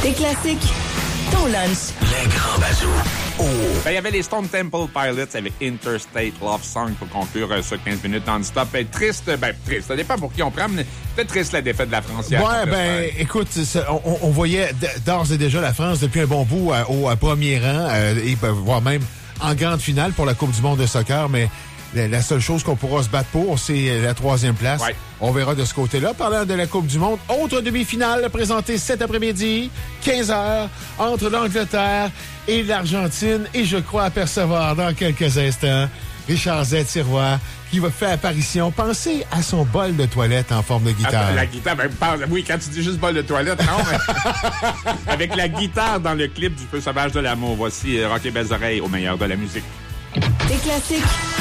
Des classiques, ton lunch. Les grands bazous. Oh. Il y avait les Stone Temple Pilots avec Interstate Love Song pour conclure ça 15 minutes non-stop. Triste, triste. Ça dépend pour qui on prend, mais c'était triste la défaite de la France hier. Ouais, écoute, on voyait d'ores et déjà la France depuis un bon bout au premier rang, et voire même en grande finale pour la Coupe du monde de soccer, mais la seule chose qu'on pourra se battre pour, c'est la 3e place. Ouais. On verra de ce côté-là. Parlant de la Coupe du monde, autre demi-finale présentée cet après-midi, 15h, entre l'Angleterre et l'Argentine. Et je crois apercevoir dans quelques instants Richard Z. Sirois qui va faire apparition. Pensez à son bol de toilette en forme de guitare. La guitare, oui, quand tu dis juste bol de toilette, non. Mais avec la guitare dans le clip du Feu sauvage de l'amour. Voici Rock et Belles Oreilles au meilleur de la musique. Des classiques.